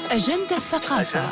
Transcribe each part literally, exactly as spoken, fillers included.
أجندة الثقافة.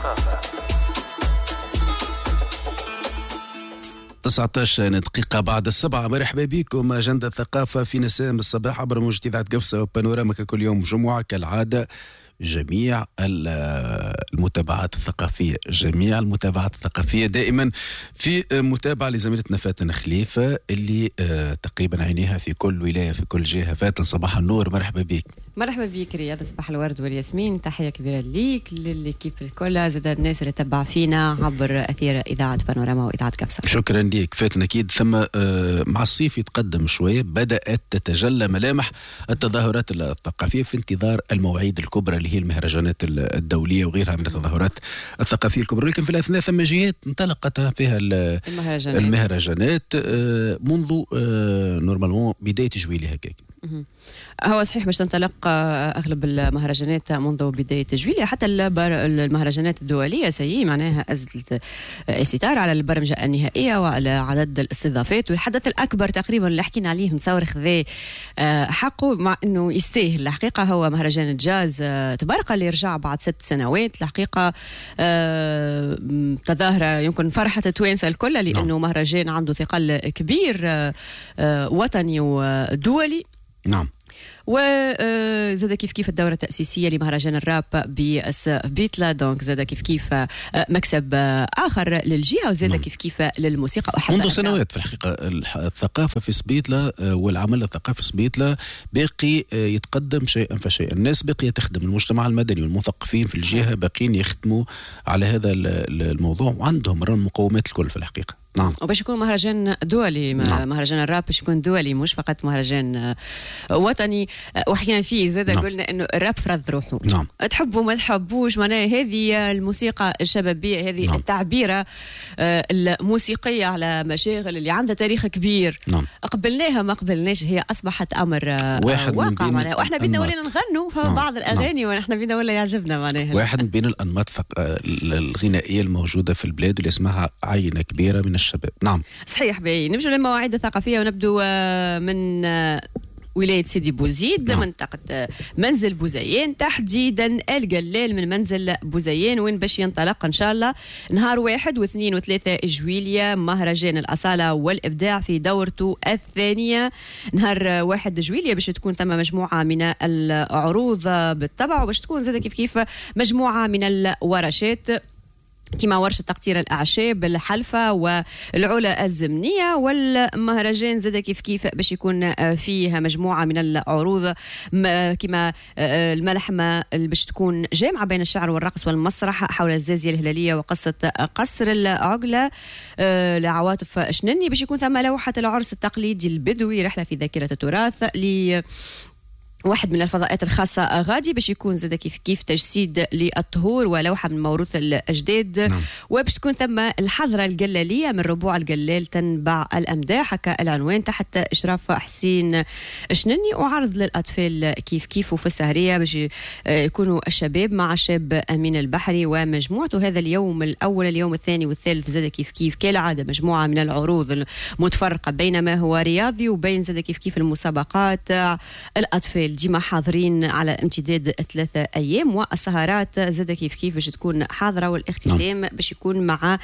تسعة عشر دقيقة بعد السبعة. مرحبا بكم. أجندة الثقافة في نسام الصباح عبر موجة إذاعة قفصة وبانوراما كل يوم جمعة كالعادة. جميع المتابعات الثقافية جميع المتابعات الثقافية دائما في متابعة لزميلتنا فاتن خليفة اللي تقريبا عينيها في كل ولاية في كل جهة. فاتن صباح النور، مرحبا بك. مرحبا بك رياض، صباح الورد والياسمين. تحية كبيرة ليك للكيب الكل، زاد الناس اللي تبع فينا عبر أثير إذاعة بانوراما وإذاعة قفصة. شكرا ليك فاتن. أكيد ثم مع الصيف يتقدم شوية بدأت تتجلى ملامح التظاهرات الثقافية في انتظار المواعيد الكبرى اللي هي المهرجانات الدولية وغيرها من التظاهرات الثقافية الكبرى. لكن في الأثناء ثم جهات انطلقت فيها المهرجانات, المهرجانات منذ نورمالمون بداية جويلية هكاك. هو صحيح باش تنطلق أغلب المهرجانات منذ بداية جويلية، حتى المهرجانات الدولية سيئة معناها أزلت الستار على البرمجة النهائية وعلى عدد الاستضافات. والحدث الأكبر تقريبا اللي حكينا عليه نصور ذا حقه، مع أنه يستاهل الحقيقة، هو مهرجان الجاز تبارك اللي رجع بعد ست سنوات. الحقيقة تظاهرة يمكن فرحة التوانسة الكل، لأنه مهرجان عنده ثقل كبير وطني ودولي. نعم. وزاد كيف كيف الدورة التأسيسية لمهرجان الراب بسبيتلا، دونك زاد كيف كيف مكسب آخر للجهة، وزاد نعم. كيف كيف للموسيقى. منذ سنوات في الحقيقة الثقافة في سبيتلا والعمل الثقافي في سبيتلا باقي يتقدم شيئا فشيئا. الناس باقية تخدم، المجتمع المدني والمثقفين في الجهة باقين يخدموا على هذا الموضوع، وعندهم المقومات الكل في الحقيقة. نعم. وباش يكون مهرجان دولي، نعم. مهرجان الراب باش يكون دولي مش فقط مهرجان وطني. وحكينا فيه زاد نعم. قلنا انه الراب فرض روحه، نعم. تحبوا ما تحبوش، معناها هذه الموسيقى الشبابية، هذه نعم. التعبيرة الموسيقية على مشاغل اللي عندها تاريخ كبير، نعم. قبلناها ما قبلناش، هي أصبحت أمر واقع معناها. وإحنا بدنا ولينا نغنوا في نعم. بعض الأغاني نعم. ونحن بدنا ولا يعجبنا معناها. واحد من بين الأنماط الغنائية الموجودة في البلاد اللي اسمها عينة كبيرة من الشباب. نعم صحيح. بي نمشوا للمواعيد الثقافية ونبدو من ولاية سيدي بوزيد، نعم. منطقة منزل بوزيان، تحديدا القلال من منزل بوزيان، وين باش ينطلق إن شاء الله نهار واحد واثنين وثلاثة جويلية مهرجان الأصالة والإبداع في دورته الثانية. نهار واحد جويلية باش تكون ثم مجموعة من العروض بالطبع، وباش تكون زاد كيف كيف مجموعة من الورشات كما ورشة تقطير الأعشاب، الحلفة والعلا الزمنية. والمهرجان زاد كيف كيف باش يكون فيها مجموعة من العروض كما الملحمة اللي باش تكون جامعة بين الشعر والرقص والمسرح حول الزازية الهلالية وقصة قصر العقلة لعواطف شنني. باش يكون ثم لوحة العرس التقليدي البدوي، رحلة في ذاكرة التراث ل واحد من الفضاءات الخاصة غادي، باش يكون زاد كيف كيف تجسيد للطهور ولوحة من موروث الأجداد. نعم. وباش تكون ثم الحضرة القلالية من ربوع القلال تنبع الأمداح، هكا العنوان، تحت إشراف حسين شنني، وعرض للأطفال كيف كيف. وفي السهرية باش يكونوا الشباب مع شاب أمين البحري ومجموعته. هذا اليوم الأول. اليوم الثاني والثالث زاد كيف كيف كالعادة مجموعة من العروض المتفرقة بين ما هو رياضي وبين زاد كيف كيف المسابقات. الأطفال ديما حاضرين على امتداد ثلاثة أيام، والسهرات زاد كيف كيف باش تكون حاضرة. والاختتام باش يكون مع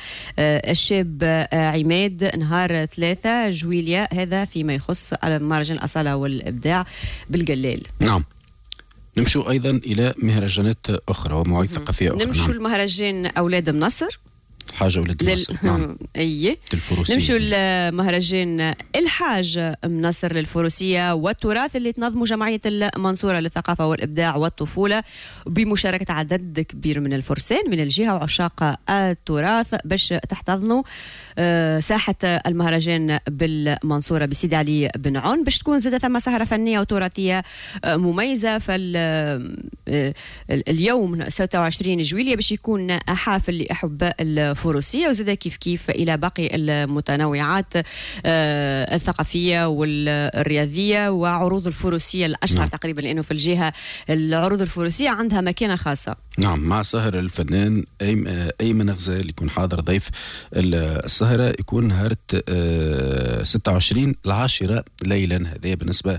الشاب عماد نهار ثلاثة جويلية، هذا فيما يخص على مهرجان الأصالة والإبداع بالقلال. نعم. نمشوا أيضا إلى مهرجانات أخرى ومواعيد ثقافية أخرى. نمشوا نعم. المهرجان أولاد منصر، حاجة ولد منصر. لل... نعم. أيه. نمشوا لمهرجان الحاج منصر للفروسية والتراث اللي تنظمه جمعية المنصورة للثقافة والإبداع والطفولة بمشاركة عدد كبير من الفرسان من الجهة وعشاق التراث، باش تحتضنوا ساحة المهرجان بالمنصورة بسيدي علي بن عون، باش تكون زادة ثم سهرة فنية وتراثية مميزة. فاليوم ستة وعشرين جويلية باش يكون حافل لأحباء الفروسية، وزاد كيف كيف إلى باقي المتنوعات الثقافية والرياضية وعروض الفروسية الأشهر نعم. تقريبا، لأنه في الجهة العروض الفروسية عندها مكانة خاصة. نعم، مع سهر الفنان أيمن غزال يكون حاضر ضيف السهرة، يكون نهار ستة وعشرين العاشرة ليلا. هذا بالنسبة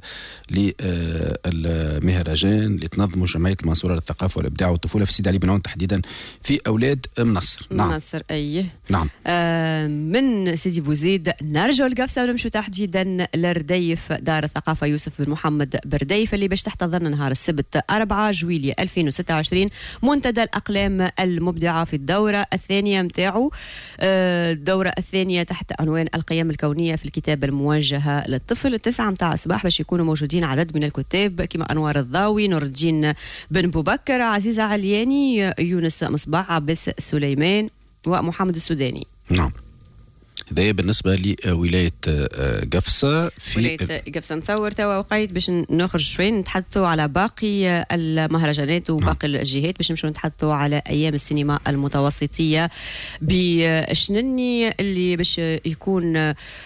للمهرجان اللي تنظمه جمعية المنصورة للثقافة والإبداع والطفولة في سيدي علي بن عون، تحديدا في أولاد منصر. نعم. منصر أيه. نعم. آه من سيدي بوزيد نرجع لقفصة ونمشوا تحديدا لرديف دار الثقافة يوسف بن محمد برديف، اللي باش تحتضن نهار السبت أربعة جويلية ألفين وستة وعشرين منتدى الأقلام المبدعة في الدورة الثانية متاعو. الدورة الثانية تحت عنوان القيم الكونية في الكتابة الموجهة للطفل. التسعة متاع الصباح باش يكونوا موجودين عدد من الكتاب كما أنوار الضاوي، نور الدين بن بوبكر، عزيزة علياني، يونس مصباح، عباس سليمان ومحمد السوداني. نعم، هذا بالنسبة لولاية قفصة. في ولاية قفصة نتصور توا وقيت باش نخرج شوي نتحدثوا على باقي المهرجانات وباقي نعم. الجهات باش نمشوا نتحدثوا على أيام السينما المتوسطية بشنني اللي باش يكون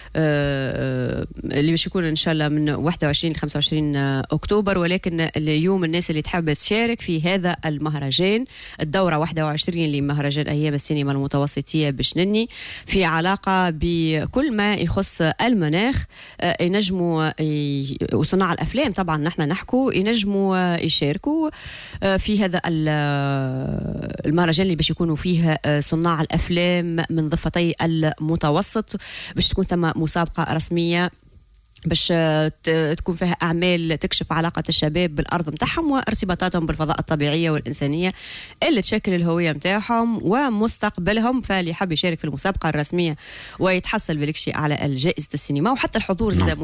اللي باش يكون إن شاء الله من واحد وعشرين ل خمسة وعشرين أكتوبر. ولكن اليوم الناس اللي تحب تشارك في هذا المهرجان الدورة واحد وعشرين لمهرجان أيام السينما المتوسطية بشنني في علاقة بكل ما يخص المناخ، ينجموا وصناع الأفلام طبعا نحن نحكوا ينجموا يشاركوا في هذا المهرجان اللي باش يكونوا فيه صناع الأفلام من ضفتي المتوسط، باش تكون ثم مسابقة رسمية باش تكون فيها أعمال تكشف علاقة الشباب بالأرض متاعهم وارتباطاتهم بالفضاء الطبيعية والإنسانية اللي تشكل الهوية متاعهم ومستقبلهم. فاللي حاب يشارك في المسابقة الرسمية ويتحصل بالكشي على الجائزة السينما وحتى الحضور.